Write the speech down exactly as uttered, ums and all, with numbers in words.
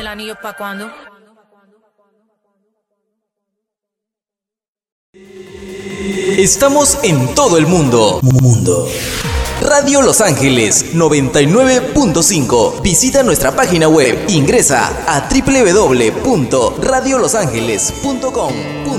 ¿El anillo pa' cuándo? Estamos en todo el mundo. Mundo. Radio Los Ángeles noventa y nueve punto cinco. Visita nuestra página web. Ingresa a doble u doble u doble u punto radio los ángeles punto com.